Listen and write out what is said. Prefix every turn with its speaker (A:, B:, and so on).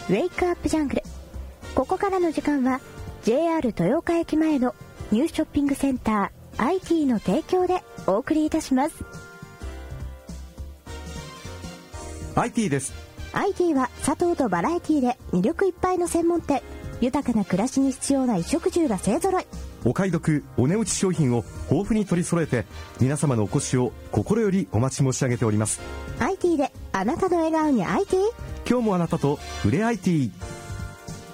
A: ウェイクアップジャングル。ここからの時間は JR 豊岡駅前のニューショッピングセンター IT の提供でお送りいたします。
B: IT です。
A: IT は佐藤とバラエティで魅力いっぱいの専門店。豊かな暮らしに必要な衣食住が勢ぞろい。
B: お買い得お値打ち商品を豊富に取り揃えて、皆様のお越しを心よりお待ち申し上げております。
A: IT であなたの笑顔に IT。
B: 今日もあなたと触れ IT。